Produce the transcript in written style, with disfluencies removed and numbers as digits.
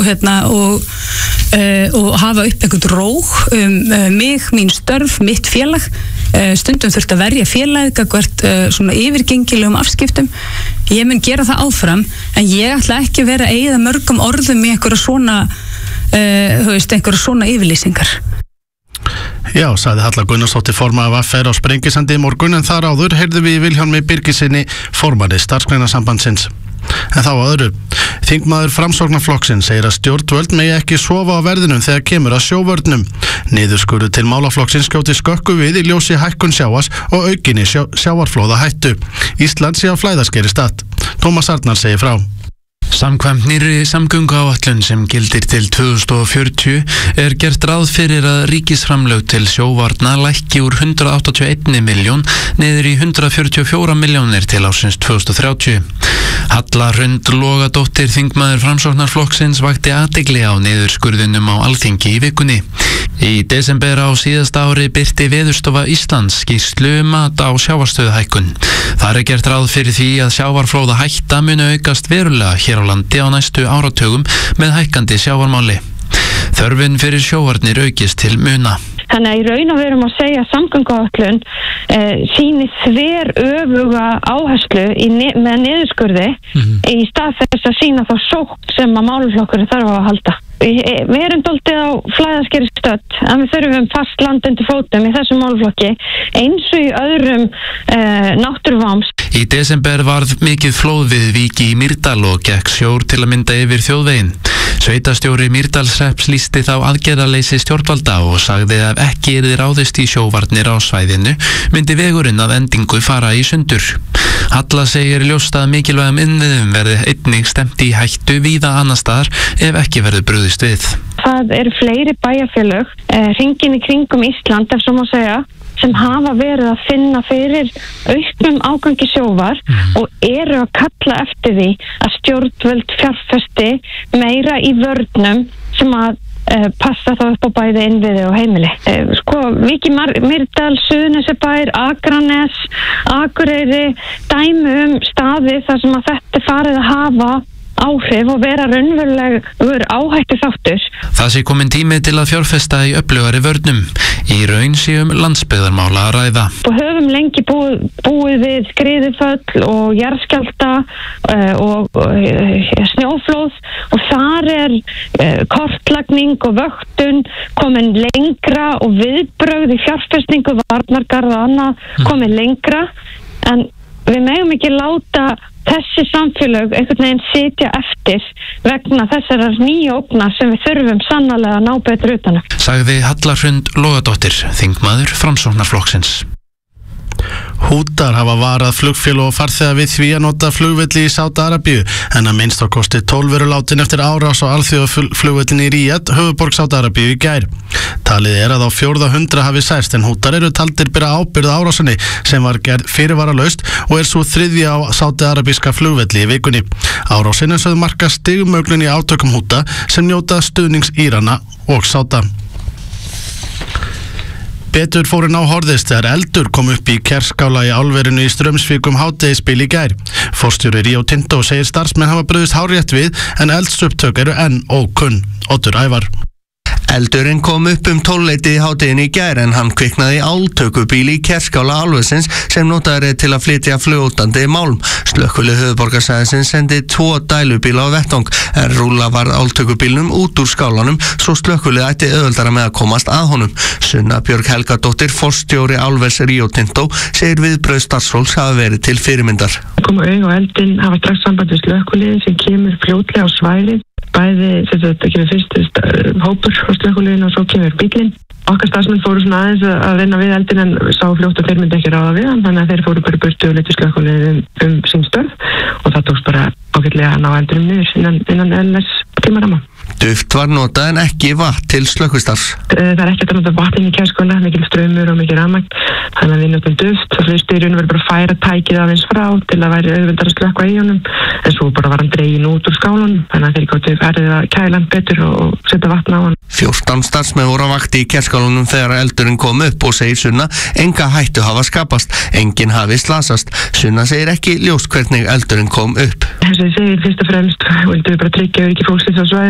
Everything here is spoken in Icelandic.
og hafa upp einhvern róg mig, mín störf, mitt félag. Stundum þurft að verja félagið gagnvart svona yfirgengilegum afskiptum. Ég mun gera það áfram, en ég ætla ekki að vera að eyða mörgum orðum í einhverja svona yfirlýsingar. Já, sagði Halla Gunnarsdóttir formaður VR á Sprengisandi í morgun, en þar áður heyrðum við Vilhjálmi Birgissyni formanni Starfsgreinasambandsins. En þá að öðru. Þingmaður Framsóknarflokksins segir að stjórnvöld megi ekki sofa á verðinum þegar kemur að sjóvörnum. Niðurskurður til málaflokksins skjóti skökku við í ljósi hækkun sjávar og aukinni sjávarflóða hættu. Ísland sé á flæðaskeri statt. Tómas Arnar segir frá. Samkvæmt nýrri samgönguáætlun sem gildir til 2040 gert ráð fyrir að ríkisframlög til sjóvarna lækki úr 181 milljón niður í 144 milljónir til ársins 2030. Halla Hrund Logadóttir, þingmaður Framsóknarflokksins, vakti athygli á niðurskurðinum á Alþingi í vikunni. Í desember á síðasta ári birti Veðurstofa Íslands skýrslu mat á sjávarstöðuhækkun. Þar gert ráð fyrir því að sjávarflóða hætta muni aukast verulega hér á landi á næstu áratugum með hækkandi sjávarmáli. Þörfin fyrir sjóvarnir aukist til muna. Þannig að í raun og veru má segja að samgönguáætlun sýni þveröfuga áherslu með niðurskurði í stað þess að sýna þá sókn sem að málaflokkurinn þarf á að halda. Við erum dálítið á flæðaskeri stödd, en við þurfum fast land undir fótum í þessum málaflokki eins og í öðrum náttúruváms. Í desember varð mikið flóð við Vík í Mýrdal og gekk sjór til að mynda yfir þjóðveginn. Sveitastjóri Mýrdalshrepps lýsti þá aðgerðarleysi stjórnvalda og sagði að ekki yrði ráðist í sjóvarnir á svæðinu myndi vegurinn að endingu fara í sundur. Halla segir ljóst að mikilvægum innviðum verði einnig stemt í hættu víða annar staðar ef ekki verður brugðist við. Það eru fleiri bæjarfélög hringinn í kringum Ísland, ef svo má segja, sem hafa verið að finna fyrir auknum ágangi sjóvar og eru að kalla eftir því að stjórnvöld fjárfesti meira í vörnum sem að passa þá upp á bæði innviði og heimili. Vík í Mýrdal, Suðurnesjabær, Akranes, Akureyri, dæmi staði þar sem að þetta farið að hafa áhrif og vera raunverulegur áhættu þáttur. Það sé komin tími til að fjárfesta í öflugari vörnum. Í raun sé landsbyggðarmála að ræða. Og höfum lengi búið við skriðuföll og jarðskjálfta og snjóflóð og þar kortlagning og vöktun komin lengra og viðbrögð í fjárfestingu, varnargarð og annað komin lengra, en við megum ekki láta þessi samfélög einhvern veginn sitja eftir vegna þessarar nýju ógna sem við þurfum sannarlega að ná betur utan. Sagði Halla Hrund Logadóttir, þingmaður Framsóknarflokksins. Hútar hafa varað flugfélög og farþega við því að nota flugvelli í Sádi-Arabíu, en að minnst á kosti 12 eru látin eftir árás á alþjóðaflugvellinni í Ríad, höfuðborg Sádi-Arabíu í gær. Talið að á 400 hafi særst, en Hútar eru taldir bera ábyrgð á árásinni sem var gerð fyrirvaralaust og sú þriðja á sádi-arabíska flugvelli í vikunni. Árásin sögð marka stigmöglun í átökum Húta sem njóta stuðnings Írana og Sáda. Betur fórin á horðist þegar eldur kom upp í Kerskála í álverinu í Straumsvík hádegisbil í gær. Forstjóri Rio Tinto segir starfsmenn hafa brugðist hárrétt við, en eldsupptök eru enn ókunn. Oddur Ævar. Eldurinn kom upp 12-leytið í hádeginu í gær, en hann kviknaði í áltökubíl í Kerskála álversins sem notaður til að flytja fljótandi málm. Slökkvilið höfuðborgarsvæðisins sendi 2 dælubíla á vettvang, en rúlla var áltökubílnum út úr skálanum svo slökkvilið ætti auðveldara með að komast að honum. Sunna Björg Helgadóttir, forstjóri álvers Rio Tinto, segir viðbrögð starfsfólks hafa verið til fyrirmyndar. Koma auga á eldinn, hafa strax samband við slökkvilið sem kemur fljótlega á svæðið. Bæði, þetta kemur fyrst hópur á slökkviliðinu og svo kemur bílinn. Okkar starfsmenn fóru svona aðeins að vinna við eldinn, en sá fljótt að þeir myndi ekki ráða við hann, þannig að þeir fóru bara burtu og letu slökkviliðinu sín störf og það tókst bara ágætlega að ná eldinum niður innan LS tímaramma. Duft var notað en ekki vatn til slökkvistarfs. Það ekki að nota vatn í Kerskála, mikil straumur og mikil rafmagn, þannig að við notum duft og fyrst í raun og veru bara færa tækið aðeins frá til að væri auðveldar að slökkva í honum, en svo bara var hann dregin út úr skálanum, þannig að þeir gátu færið að kæla hann betur og setja vatn á hann. 14 starfsmenn voru á vakti í Kerskálanum þegar eldurinn kom upp og segir Sunna enga hættu hafa skapast, enginn hafi slasast. Sunna segir ekki ljóst hvernig eldurinn kom upp. Þess að segir fyrst og fremst, vildu við bara tryggja öryggi fólksins á svæðinu.